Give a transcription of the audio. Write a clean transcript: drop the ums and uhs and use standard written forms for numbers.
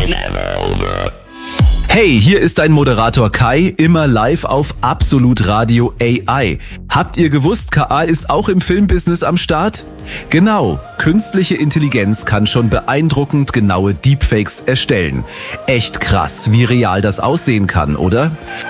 Hey, hier ist dein Moderator Kai, immer live auf Absolut Radio AI. Habt ihr gewusst, KA ist auch im Filmbusiness am Start? Genau, künstliche Intelligenz kann schon beeindruckend genaue Deepfakes erstellen. Echt krass, wie real das aussehen kann, oder?